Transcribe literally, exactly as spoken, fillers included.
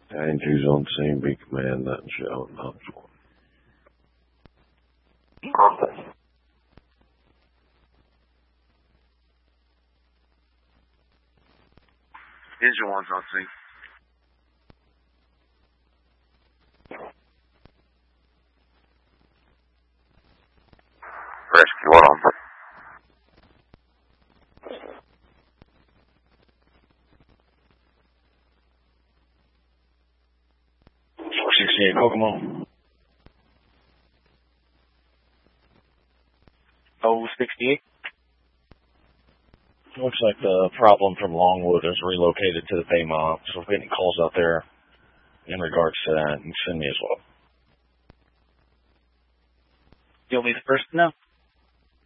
Andrew's on scene, be command that and show not one. Office. Engine one's on scene. Rescue one on. four sixty-eight Kokomo. oh sixty-eight. Looks like the problem from Longwood is relocated to the Baymont, so if we get any calls out there in regards to that, and send me as well. You'll be the first to know.